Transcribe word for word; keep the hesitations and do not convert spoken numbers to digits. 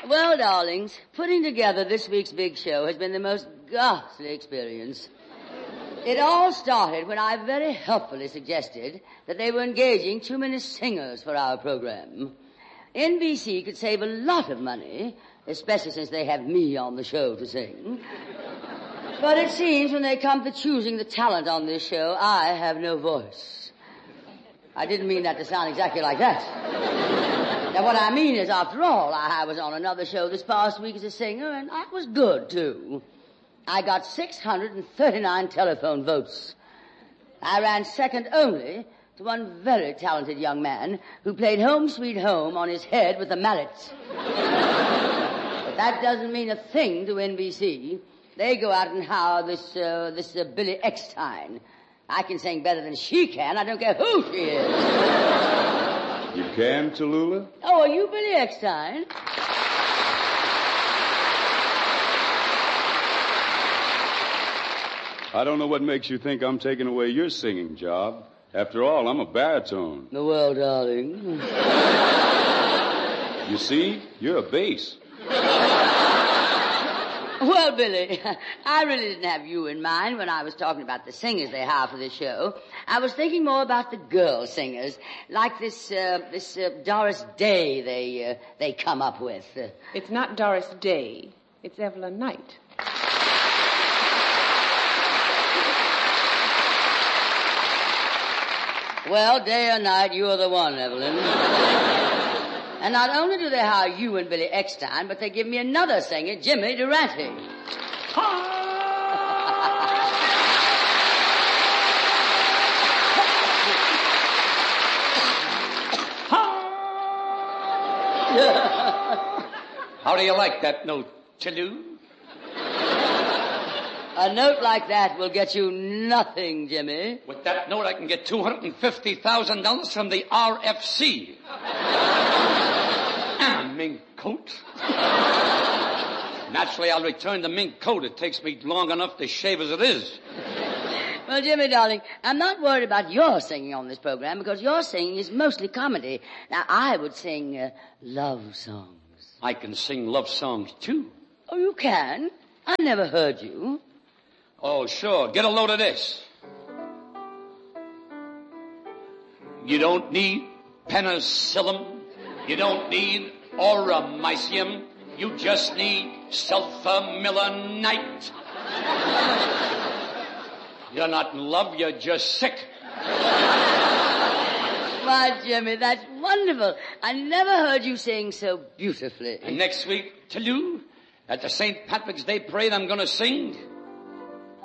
Well, darlings, putting together this week's big show has been the most ghastly experience. It all started when I very helpfully suggested that they were engaging too many singers for our program. N B C could save a lot of money, especially since they have me on the show to sing. But it seems when they come to choosing the talent on this show, I have no voice. I didn't mean that to sound exactly like that. Now, what I mean is, after all, I was on another show this past week as a singer, and I was good, too. I got six hundred thirty-nine telephone votes. I ran second only to one very talented young man who played Home Sweet Home on his head with a mallet. But that doesn't mean a thing to N B C. They go out and hire this, uh, this uh, Billy Eckstein. I can sing better than she can. I don't care who she is. You can, Tallulah? Oh, are you Billy Eckstein? I don't know what makes you think I'm taking away your singing job. After all, I'm a baritone. Well, darling. You see, you're a bass. Well, Billy, I really didn't have you in mind when I was talking about the singers they hire for this show. I was thinking more about the girl singers, like this, uh, this uh, Doris Day they, uh, they come up with. Uh, it's not Doris Day. It's Evelyn Knight. Well, day or night, you're the one, Evelyn. And not only do they hire you and Billy Eckstein, but they give me another singer, Jimmy Durante. How do you like that note, Chalou? A note like that will get you nothing, Jimmy. With that note, I can get two hundred fifty thousand dollars from the R F C. Ah, mink coat. Naturally, I'll return the mink coat. It takes me long enough to shave as it is. Well, Jimmy, darling, I'm not worried about your singing on this program because your singing is mostly comedy. Now, I would sing uh, love songs. I can sing love songs, too. Oh, you can? I never heard you. Oh, sure. Get a load of this. You don't need penicillin. You don't need auramycium. You just need sulfamilinite. You're not in love, you're just sick. Why, Jimmy, that's wonderful. I never heard you sing so beautifully. And next week, Tallulah, at the Saint Patrick's Day parade, I'm going to sing